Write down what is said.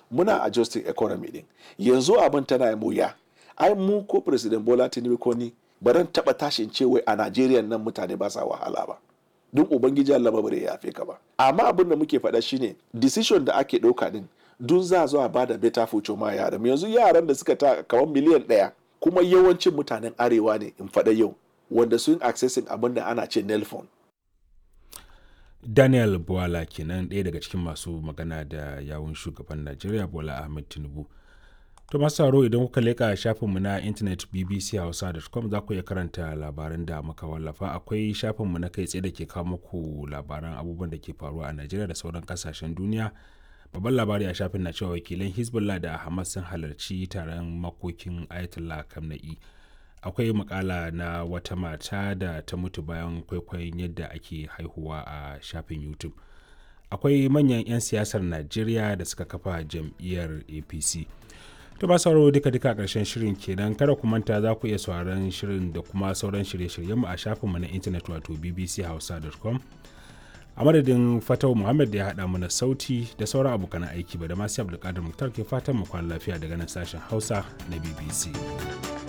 muna adjusting economy din. Yanzu abin tana yi wuya. Ai mu ko President Bola Tinubu ko ni baran taba tashin ce wai a Najeriya nan mutane ba sa wahala ba. Don Ubangiji Allah ba bare ya yafe ka ba. Amma abin da muke faɗa shine decision da ake ɗauka din dun za zo a bada better future ma yaran. Yanzu yaran da suka ta kamar miliyan 1 kuma yawancin mutanen arewa ne in faɗa yau wanda sun accessing abin da ana ce Nelfon. Daniel Bwala kenan ɗaya daga cikin masu magana da yawun shugaban Najeriya Bola Ahmed Tinubu. To masu sauraro idan kuka leƙa shafinmu na intanet bbchausa.com za ku iya karanta labaran da muka wallafa. Akwai shafinmu na kai tsaye da ke kawo muku labaran abubuwan da ke faruwa a Najeriya da sauran kasashen duniya. Babban labari a shafin na cewa wakilan Hezbollah da Hamas sun halarci taron makokin Ayatollah Khamenei. Akwai makala na wata mata da ta mutu bayan kwaikwayon yadda ake haihuwa a shafin YouTube. Akwai manyan 'yan siyasar Najeriya da suka kafa jam'iyyar APC. To ba sauraro duka a ƙarshen shirin kenan, kada ku manta za ku iya sauraron shirin da kuma sauran shirye-shiryenmu a shafinmu na intanet wato bbchausa.com. A madadin Fatau Muhammad da ya haɗa mana sauti da sauran abokan aiki ba da masu Abdulkadir Muktar ke fatan mu kwana lafiya daga nan sashen Hausa na BBC.